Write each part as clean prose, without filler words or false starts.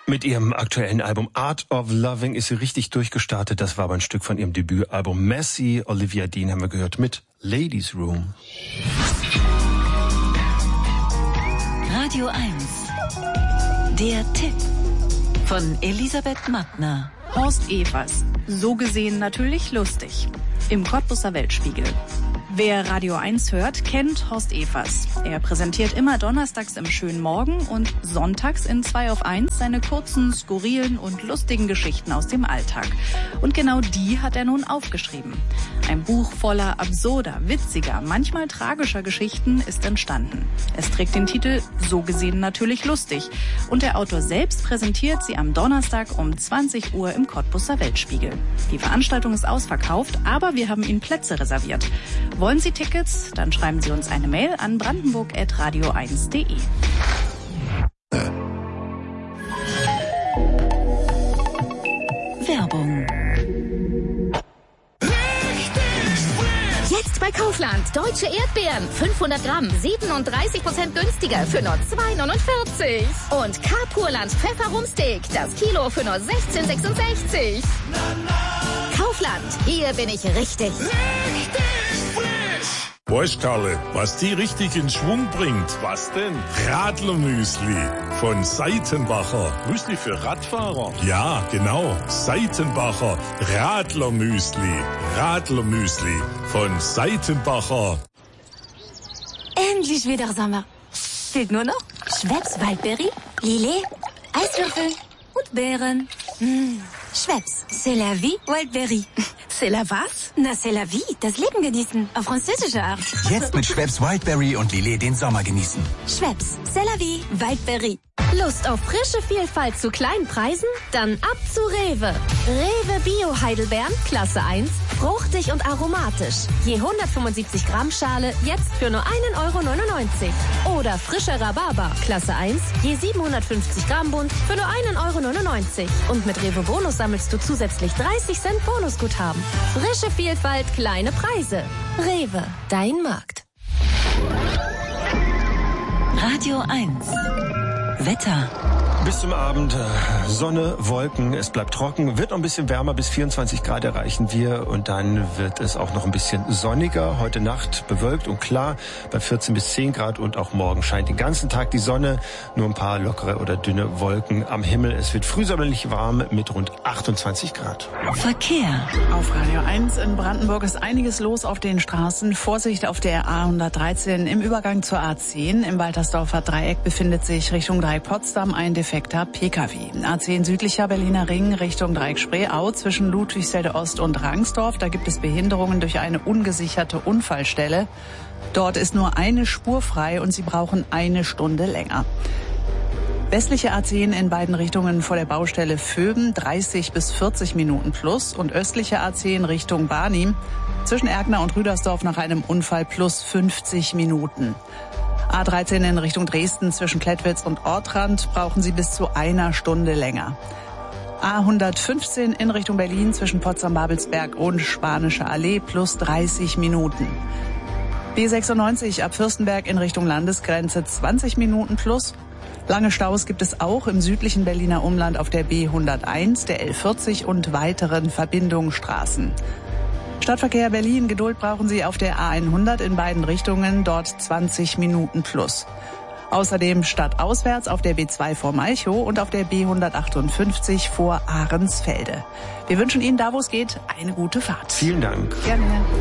Mit ihrem aktuellen Album Art of Loving ist sie richtig durchgestartet. Das war aber ein Stück von ihrem Debütalbum Messy. Olivia Dean haben wir gehört mit Ladies Room. Radio 1. Der Tipp von Elisabeth Mattner. Horst Evers. So gesehen natürlich lustig. Im Cottbuser Weltspiegel. Wer Radio 1 hört, kennt Horst Evers. Er präsentiert immer donnerstags im Schönen Morgen und sonntags in 2 auf 1 seine kurzen, skurrilen und lustigen Geschichten aus dem Alltag. Und genau die hat er nun aufgeschrieben. Ein Buch voller absurder, witziger, manchmal tragischer Geschichten ist entstanden. Es trägt den Titel So gesehen natürlich lustig. Und der Autor selbst präsentiert sie am Donnerstag um 20 Uhr im Cottbuser Weltspiegel. Die Veranstaltung ist ausverkauft, aber wir haben Ihnen Plätze reserviert. Wollen Sie Tickets? Dann schreiben Sie uns eine Mail an brandenburg@radio1.de. Werbung. Jetzt bei Kaufland. Deutsche Erdbeeren. 500 Gramm. 37% günstiger für nur 2,49. Und Carpurland Pfefferrumsteak. Das Kilo für nur 16,66. Kaufland. Hier bin ich richtig. Weißt Karle, was die richtig in Schwung bringt? Was denn? Radlermüsli von Seitenbacher. Müsli für Radfahrer? Ja, genau. Seitenbacher Radlermüsli. Radlermüsli von Seitenbacher. Endlich wieder Sommer. Fehlt nur noch Schweppes Waldbeere, Lillet, Eiswürfel und Beeren. Schweppes, c'est la vie, Wildberry. C'est la was? Na, c'est la vie, das Leben genießen, auf französische Art. Jetzt mit Schweppes Wildberry und Lillet den Sommer genießen. Schweppes, c'est la vie, Wildberry. Lust auf frische Vielfalt zu kleinen Preisen? Dann ab zu Rewe. Rewe Bio Heidelbeeren, Klasse 1, fruchtig und aromatisch. Je 175 Gramm Schale, jetzt für nur 1,99 €. Oder frischer Rhabarber, Klasse 1, je 750 Gramm Bund, für nur 1,99 €. Und mit Rewe Bonus sammelst du zusätzlich 30 Cent Bonusguthaben. Frische Vielfalt, kleine Preise. Rewe, dein Markt. Radio 1. Wetter. Bis zum Abend Sonne, Wolken, es bleibt trocken, wird noch ein bisschen wärmer, bis 24 Grad erreichen wir und dann wird es auch noch ein bisschen sonniger. Heute Nacht bewölkt und klar bei 14 bis 10 Grad und auch morgen scheint den ganzen Tag die Sonne, nur ein paar lockere oder dünne Wolken am Himmel. Es wird frühsommerlich warm mit rund 28 Grad. Verkehr. Auf Radio 1 in Brandenburg ist einiges los auf den Straßen. Vorsicht auf der A113 im Übergang zur A10. Im Waltersdorfer Dreieck befindet sich Richtung Dreieck Potsdam ein defekter Pkw. A10 südlicher Berliner Ring Richtung Dreieck Spreeau zwischen Ludwigsfelde Ost und Rangsdorf. Da gibt es Behinderungen durch eine ungesicherte Unfallstelle. Dort ist nur eine Spur frei und Sie brauchen eine Stunde länger. Westliche A10 in beiden Richtungen vor der Baustelle Vöben 30 bis 40 Minuten plus und östliche A10 Richtung Barnim zwischen Erkner und Rüdersdorf nach einem Unfall plus 50 Minuten. A13 in Richtung Dresden zwischen Klettwitz und Ortrand brauchen Sie bis zu einer Stunde länger. A115 in Richtung Berlin zwischen Potsdam-Babelsberg und Spanische Allee plus 30 Minuten. B96 ab Fürstenberg in Richtung Landesgrenze 20 Minuten plus. Lange Staus gibt es auch im südlichen Berliner Umland auf der B101, der L40 und weiteren Verbindungsstraßen. Stadtverkehr Berlin, Geduld brauchen Sie auf der A100 in beiden Richtungen, dort 20 Minuten plus. Außerdem stadtauswärts auf der B2 vor Malchow und auf der B158 vor Ahrensfelde. Wir wünschen Ihnen, da wo es geht, eine gute Fahrt. Vielen Dank. Gerne.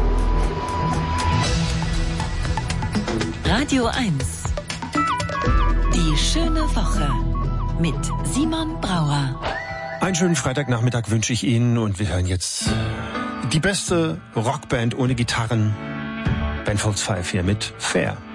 Radio 1. Die schöne Woche mit Simon Brauer. Einen schönen Freitagnachmittag wünsche ich Ihnen und wir hören jetzt die beste Rockband ohne Gitarren. Ben Folds 5 hier mit Fair.